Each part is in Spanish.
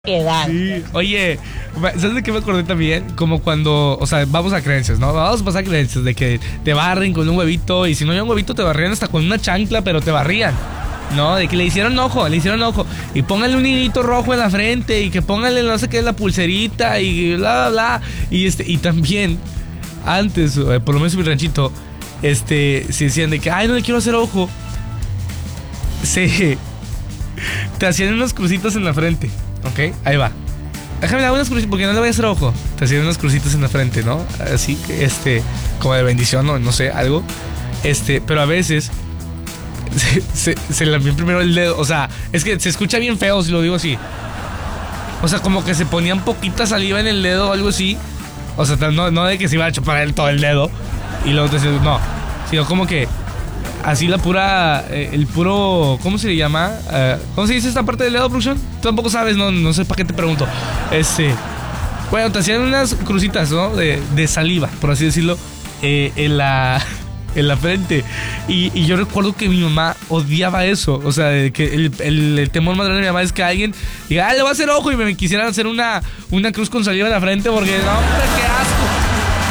Quedar. Sí, oye, ¿sabes de qué me acordé también? Como cuando, o sea, vamos a creencias, ¿no? Vamos a pasar creencias de que te barren con un huevito y si no hay un huevito te barrían hasta con una chancla, pero te barrían, ¿no? De que le hicieron ojo y póngale un hilito rojo en la frente y que póngale no sé qué la pulserita y bla, bla, bla. Y también, antes, por lo menos en mi ranchito, se decían de que, ay, no le quiero hacer ojo. Te hacían unos crucitos en la frente. Ok, ahí va. Déjame dar unas crucitas porque no le voy a hacer ojo. Te hacían unas crucitas en la frente, ¿no? Así que, como de bendición o no sé, algo. Pero a veces se lambían primero el dedo. O sea, es que se escucha bien feo si lo digo así. O sea, como que se ponían poquita saliva en el dedo o algo así. O sea, no de que se iba a chupar todo el dedo. Y luego no. Sino como que así la pura, el puro, ¿cómo se le llama? ¿Cómo se dice esta parte del dedo, producción? Tú tampoco sabes, no sé para qué te pregunto. Bueno, te hacían unas crucitas, ¿no? De saliva, por así decirlo, en la frente. Y yo recuerdo que mi mamá odiaba eso. O sea, que el temor más grande de mi mamá es que alguien diga, le voy a hacer ojo y me quisieran hacer una cruz con saliva en la frente porque, no, hombre, qué asco.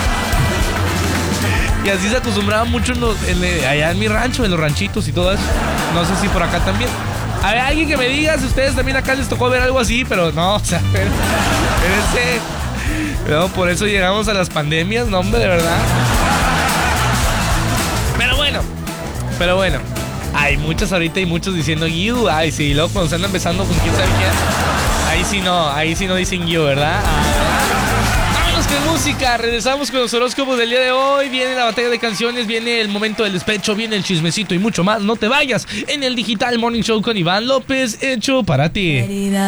Y así se acostumbraba mucho allá en mi rancho, en los ranchitos y todo eso. No sé si por acá también. A ver, alguien que me diga si ustedes también acá les tocó ver algo así, pero no, o sea, espérense. No, por eso llegamos a las pandemias, no, hombre, de verdad. Pero bueno. Hay muchos ahorita y muchos diciendo you. Ay, sí, luego cuando se andan empezando con quién sabe quién. Ahí sí no dicen you, ¿verdad? Vámonos con música. Regresamos con los horóscopos del día de hoy. Viene la batalla de canciones, viene el momento del despecho, viene el chismecito y mucho más. No te vayas en el Digital Morning Show con Iván López, hecho para ti.